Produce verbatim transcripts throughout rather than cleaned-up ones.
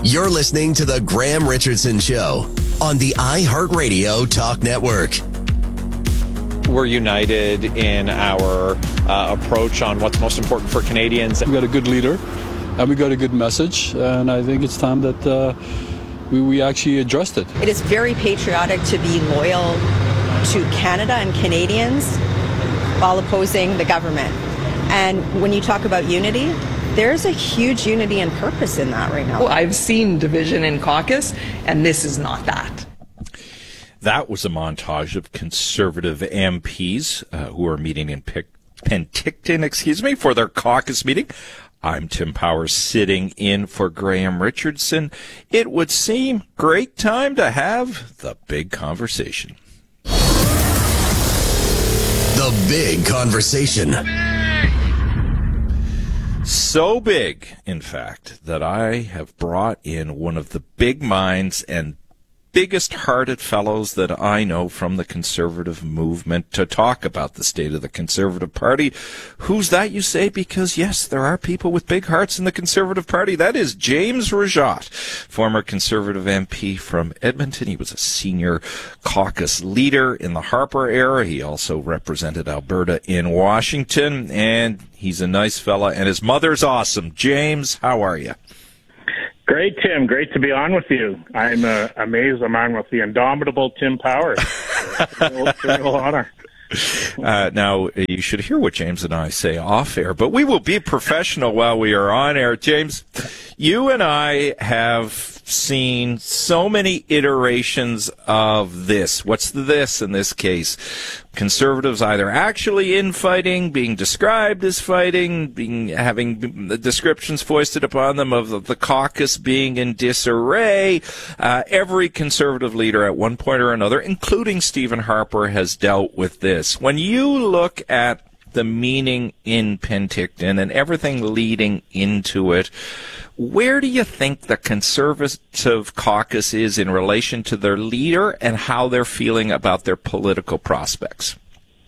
You're listening to The Graham Richardson Show on the iHeartRadio Talk Network. We're united in our uh, approach on what's most important for Canadians. We've got a good leader, and we got a good message, and I think it's time that uh, we, we actually addressed it. It is very patriotic to be loyal to Canada and Canadians while opposing the government. And when you talk about unity, there's a huge unity and purpose in that right now. Well, I've seen division in caucus, and this is not that. That was a montage of Conservative M Ps uh, who are meeting in Pic- Penticton, excuse me, for their caucus meeting. I'm Tim Powers, sitting in for Graham Richardson. It would seem great time to have the big conversation. The Big Conversation. So big, in fact, that I have brought in one of the big minds and biggest-hearted fellows that I know from the Conservative movement to talk about the state of the Conservative Party. Who's that, you say? Because, yes, there are people with big hearts in the Conservative Party. That is James Rajotte, former Conservative M P from Edmonton. He was a senior caucus leader in the Harper era. He also represented Alberta in Washington, and he's a nice fella, and his mother's awesome. James, how are you? Great, Tim. Great to be on with you. I'm uh, amazed I'm on with the indomitable Tim Powers. It's a real, it's a real honor. Uh, now, you should hear what James and I say off air, but we will be professional while we are on air. James, you and I have seen so many iterations of this. What's the this in this case? Conservatives either actually infighting, being described as fighting, being having descriptions foisted upon them of the caucus being in disarray. Uh, every Conservative leader at one point or another, including Stephen Harper, has dealt with this. When you look at the meeting in Penticton and everything leading into it, where do you think the Conservative caucus is in relation to their leader and how they're feeling about their political prospects?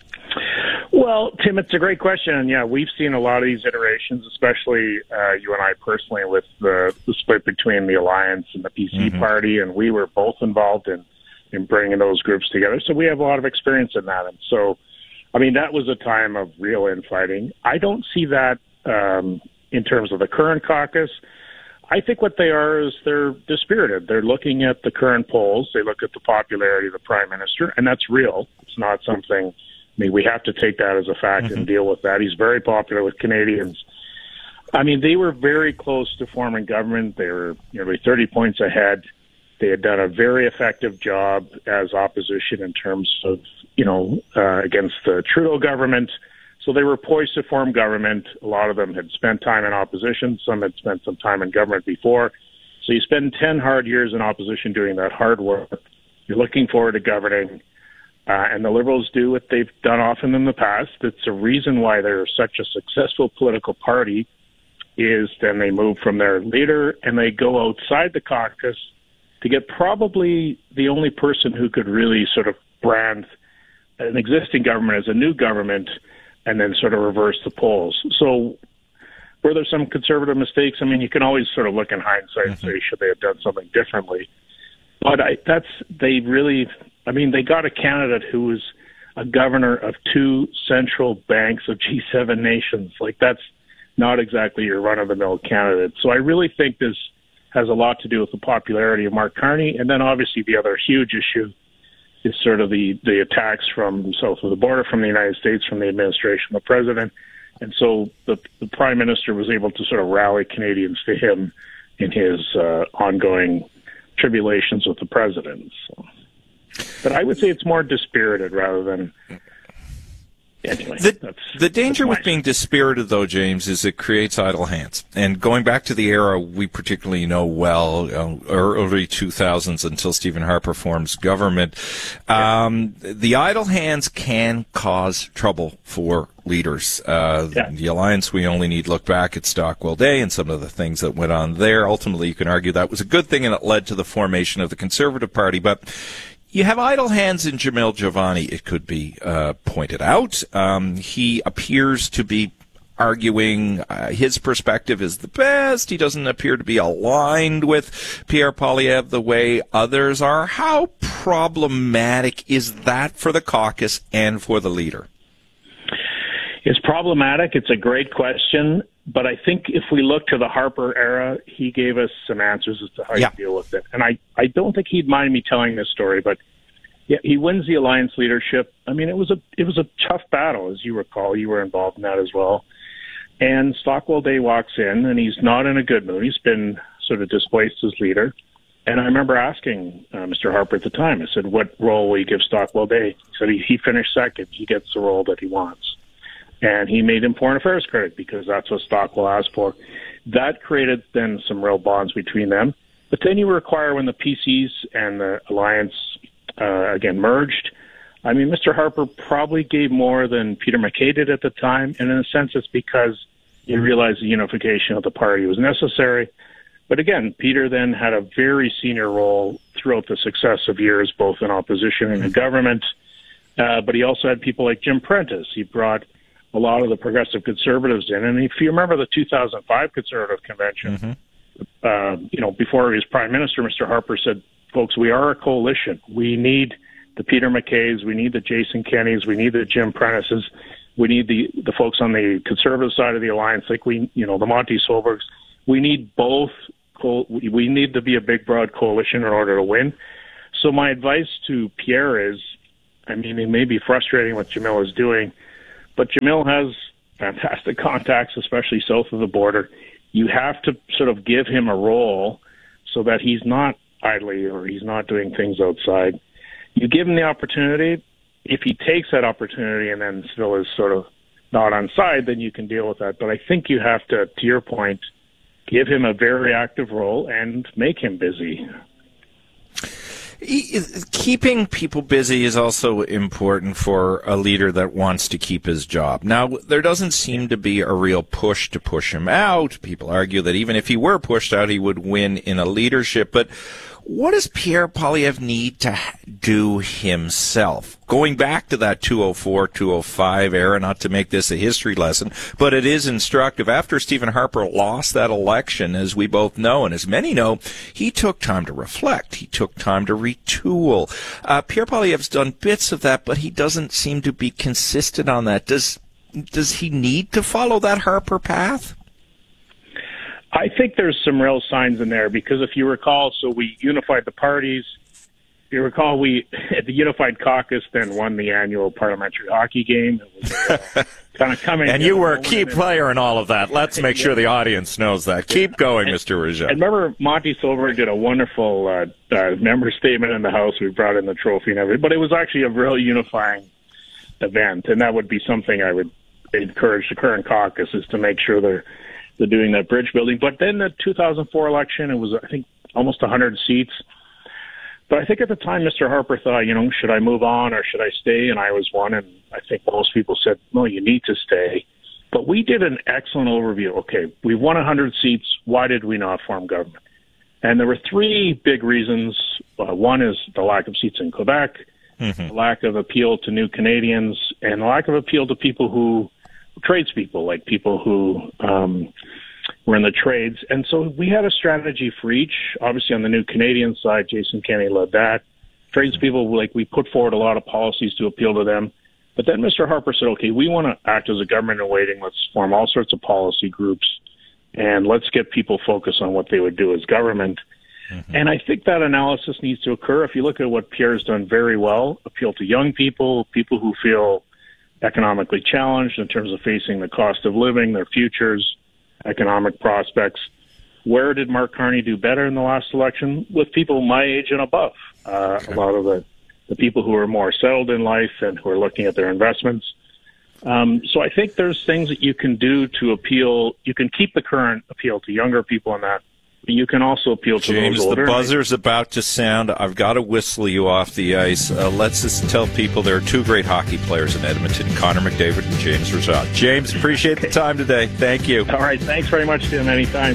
Well, Tim, it's a great question. And, yeah, we've seen a lot of these iterations, especially uh, you and I personally, with the, the split between the Alliance and the P C mm-hmm. party. And we were both involved in, in bringing those groups together. So we have a lot of experience in that. And so, I mean, that was a time of real infighting. I don't see that um, in terms of the current caucus. I think what they are is they're dispirited. They're looking at the current polls. They look at the popularity of the Prime Minister, and that's real. It's not something, I mean, we have to take that as a fact mm-hmm. and deal with that. He's very popular with Canadians. I mean, they were very close to forming government. They were nearly thirty points ahead. They had done a very effective job as opposition in terms of, you know, uh, against the Trudeau government. So they were poised to form government. A lot of them had spent time in opposition. Some had spent some time in government before. So you spend ten hard years in opposition doing that hard work. You're looking forward to governing. Uh, and the Liberals do what they've done often in the past. It's a reason why they're such a successful political party is then they move from their leader and they go outside the caucus to get probably the only person who could really sort of brand an existing government as a new government and then sort of reverse the polls. So were there some Conservative mistakes? I mean, you can always sort of look in hindsight and say, should they have done something differently? But I, that's, they really, I mean, they got a candidate who was a governor of two central banks of G seven nations. Like, that's not exactly your run-of-the-mill candidate. So I really think this has a lot to do with the popularity of Mark Carney. And then obviously the other huge issue is sort of the, the attacks from south of the border, from the United States, from the administration, the president. And so the, the prime minister was able to sort of rally Canadians to him in his uh, ongoing tribulations with the president. So. But I would say it's more dispirited rather than... Anyway, the, that's, the danger that's with being dispirited, though, James, is it creates idle hands. And going back to the era we particularly know well, uh, early two thousands until Stephen Harper forms government, um, yeah. the idle hands can cause trouble for leaders. Uh, yeah. The Alliance, we only need look back at Stockwell Day and some of the things that went on there. Ultimately, you can argue that was a good thing and it led to the formation of the Conservative Party. But you have idle hands in Jamil Jivani, it could be uh, pointed out. Um, he appears to be arguing uh, his perspective is the best. He doesn't appear to be aligned with Pierre Poilievre the way others are. How problematic is that for the caucus and for the leader? It's problematic. It's a great question. But I think if we look to the Harper era, he gave us some answers as to how yeah. you deal with it. And I, I don't think he'd mind me telling this story, but yeah, he wins the Alliance leadership. I mean, it was a it was a tough battle, as you recall. You were involved in that as well. And Stockwell Day walks in, and he's not in a good mood. He's been sort of displaced as leader. And I remember asking uh, Mister Harper at the time, I said, what role will you give Stockwell Day? He said he, he finished second. He gets the role that he wants. And he made him foreign affairs critic because that's what Stockwell asked for. That created then some real bonds between them. But then you require when the P Cs and the Alliance, uh, again, merged, I mean, Mister Harper probably gave more than Peter MacKay did at the time. And in a sense, it's because he realized the unification of the party was necessary. But again, Peter then had a very senior role throughout the successive years, both in opposition and in government. Uh, but he also had people like Jim Prentice. He brought a lot of the progressive conservatives in. And if you remember the two thousand five Conservative Convention, mm-hmm. uh, you know, before he was Prime Minister, Mister Harper said, folks, we are a coalition. We need the Peter MacKays, we need the Jason Kennys, we need the Jim Prentices, we need the, the folks on the conservative side of the alliance, like we, you know, the Monty Solbergs. We need both. Co- we need to be a big, broad coalition in order to win. So my advice to Pierre is, I mean, it may be frustrating what Jamil is doing, but Jamil has fantastic contacts, especially south of the border. You have to sort of give him a role so that he's not idly or he's not doing things outside. You give him the opportunity. If he takes that opportunity and then still is sort of not on side, then you can deal with that. But I think you have to, to your point, give him a very active role and make him busy. Keeping people busy is also important for a leader that wants to keep his job. Now, there doesn't seem to be a real push to push him out. People argue that even if he were pushed out, he would win in a leadership. But what does Pierre Poilievre need to do himself? Going back to that two oh four, two oh five era, not to make this a history lesson, but it is instructive. After Stephen Harper lost that election, as we both know, and as many know, he took time to reflect. He took time to retool. Uh, Pierre Poilievre's done bits of that, but he doesn't seem to be consistent on that. Does, does he need to follow that Harper path? I think there's some real signs in there because if you recall, so we unified the parties. If you recall, we at the Unified Caucus then won the annual parliamentary hockey game. It was uh, kind of coming. And you were a key player in all of that. Let's make sure the audience knows that. Keep going, and, Mister Rougeau. And remember, Monty Solberg did a wonderful uh, uh, member statement in the House. We brought in the trophy and everything. But it was actually a real unifying event, and that would be something I would encourage the current caucus is to make sure they're They're doing that bridge building. But then the two thousand four election, it was, I think, almost one hundred seats. But I think at the time, Mister Harper thought, you know, should I move on or should I stay? And I was one, and I think most people said, no, you need to stay. But we did an excellent overview. Okay, we won one hundred seats. Why did we not form government? And there were three big reasons. Uh, one is the lack of seats in Quebec, mm-hmm. the lack of appeal to new Canadians, and the lack of appeal to people who tradespeople, like people who um, were in the trades. And so we had a strategy for each. Obviously, on the new Canadian side, Jason Kenney led that. Tradespeople, like we put forward a lot of policies to appeal to them. But then Mister Harper said, okay, we want to act as a government in waiting. Let's form all sorts of policy groups, and let's get people focused on what they would do as government. Mm-hmm. And I think that analysis needs to occur. If you look at what Pierre's done very well, appeal to young people, people who feel economically challenged in terms of facing the cost of living, their futures, economic prospects. Where did Mark Carney do better in the last election? With people my age and above. Uh, okay. A lot of the, the people who are more settled in life and who are looking at their investments. Um, so I think there's things that you can do to appeal. You can keep the current appeal to younger people in that. You can also appeal to James, those older. the buzzer's about to sound. I've got to whistle you off the ice. Uh, let's just tell people there are two great hockey players in Edmonton, Connor McDavid and James Rougeau. James, appreciate the time today. Thank you. All right. Thanks very much, Tim. Anytime.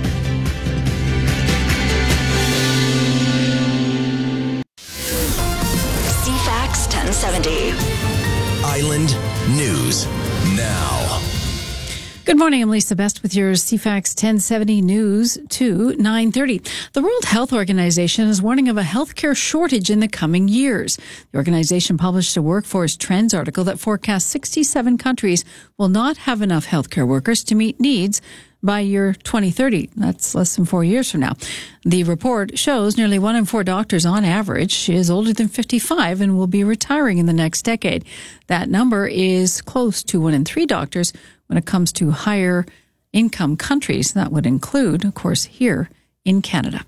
C FAX ten seventy. Island News Now. Good morning, I'm Lisa Best with your C FAX ten seventy News to nine thirty. The World Health Organization is warning of a healthcare shortage in the coming years. The organization published a workforce trends article that forecasts sixty-seven countries will not have enough healthcare workers to meet needs by year twenty thirty. That's less than four years from now. The report shows nearly one in four doctors on average is older than fifty-five and will be retiring in the next decade. That number is close to one in three doctors when it comes to higher income countries. That would include, of course, here in Canada.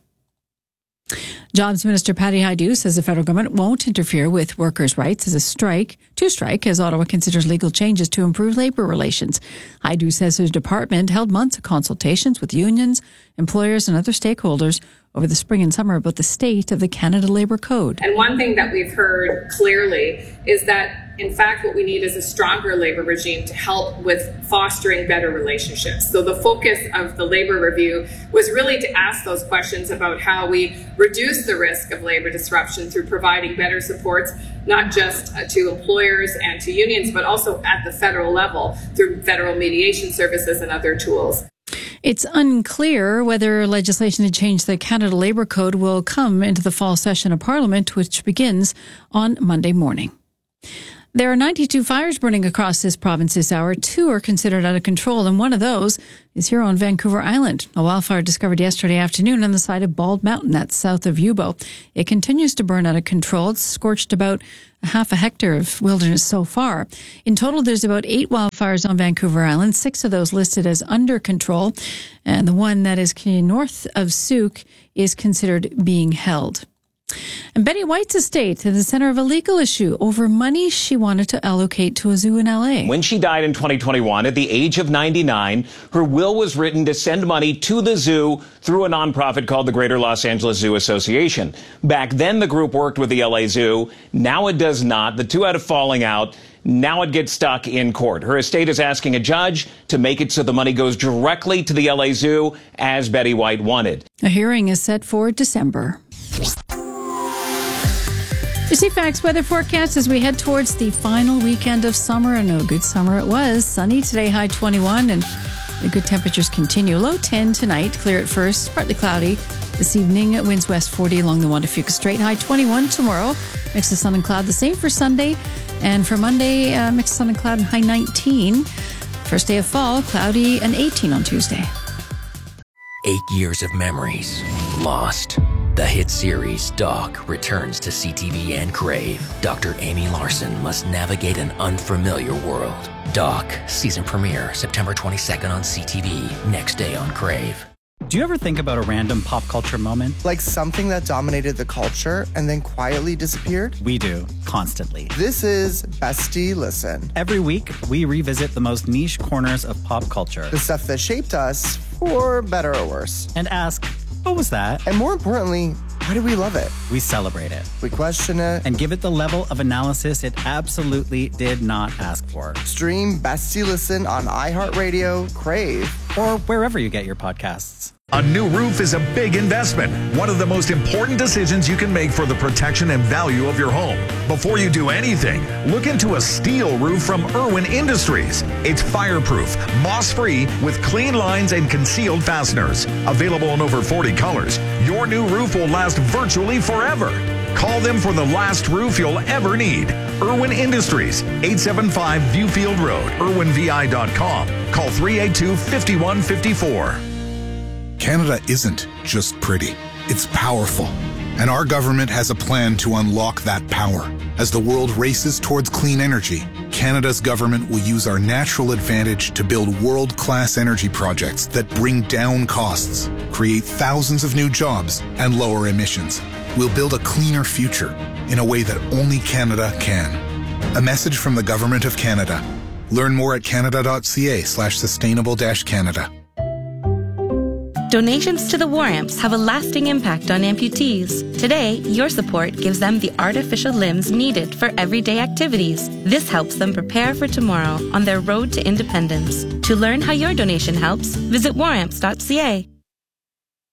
Jobs Minister Patty Hajdu says the federal government won't interfere with workers' rights as a strike, to strike, as Ottawa considers legal changes to improve labour relations. Hajdu says his department held months of consultations with unions, employers and other stakeholders over the spring and summer about the state of the Canada Labour Code. And one thing that we've heard clearly is that, in fact, what we need is a stronger labour regime to help with fostering better relationships. So the focus of the labour review was really to ask those questions about how we reduce the risk of labour disruption through providing better supports, not just to employers and to unions, but also at the federal level through federal mediation services and other tools. It's unclear whether legislation to change the Canada Labour Code will come into the fall session of Parliament, which begins on Monday morning. There are ninety-two fires burning across this province this hour. Two are considered out of control, and one of those is here on Vancouver Island. A wildfire discovered yesterday afternoon on the side of Bald Mountain, that's south of Yubo. It continues to burn out of control. It's scorched about a half a hectare of wilderness so far. In total, there's about eight wildfires on Vancouver Island, six of those listed as under control, and the one that is north of Souk is considered being held. And Betty White's estate is the center of a legal issue over money she wanted to allocate to a zoo in L A. When she died in twenty twenty-one at the age of ninety-nine, her will was written to send money to the zoo through a nonprofit called the Greater Los Angeles Zoo Association. Back then, the group worked with the L A Zoo. Now it does not. The two had a falling out. Now it gets stuck in court. Her estate is asking a judge to make it so the money goes directly to the L A Zoo, as Betty White wanted. A hearing is set for December. Your C FAX weather forecast as we head towards the final weekend of summer, and a good summer it was. Sunny today, high twenty-one, and the good temperatures continue. Low ten tonight, clear at first, partly cloudy. This evening, winds west forty along the Juan de Fuca Strait. High twenty-one tomorrow, mix of sun and cloud. The same for Sunday, and for Monday, uh, mix of sun and cloud and high nineteen. First day of fall, cloudy and eighteen on Tuesday. Eight years of memories lost. The hit series Doc returns to C T V and Crave. Doctor Amy Larson must navigate an unfamiliar world. Doc, season premiere September twenty-second on C T V, next day on Crave. Do you ever think about a random pop culture moment? Like something that dominated the culture and then quietly disappeared? We do, constantly. This is Bestie Listen. Every week, we revisit the most niche corners of pop culture. The stuff that shaped us, for better or worse. And ask, what was that? And more importantly, why do we love it? We celebrate it. We question it. And give it the level of analysis it absolutely did not ask for. Stream Bestie Listen on iHeartRadio, Crave, or wherever you get your podcasts. A new roof is a big investment, one of the most important decisions you can make for the protection and value of your home. Before you do anything, look into a steel roof from Irwin Industries. It's fireproof, moss-free, with clean lines and concealed fasteners. Available in over forty colors, your new roof will last virtually forever. Call them for the last roof you'll ever need. Irwin Industries, eight seven five Viewfield Road, irwin v i dot com. Call three eight two, five one five four. Canada isn't just pretty, it's powerful. And our government has a plan to unlock that power. As the world races towards clean energy, Canada's government will use our natural advantage to build world-class energy projects that bring down costs, create thousands of new jobs, and lower emissions. We'll build a cleaner future in a way that only Canada can. A message from the Government of Canada. Learn more at canada.ca slash sustainable dash Canada. Donations to the War Amps have a lasting impact on amputees. Today, your support gives them the artificial limbs needed for everyday activities. This helps them prepare for tomorrow on their road to independence. To learn how your donation helps, visit war amps dot c a.